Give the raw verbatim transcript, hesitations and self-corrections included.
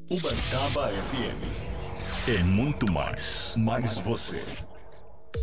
Ubatuba F M. É muito mais, mais você.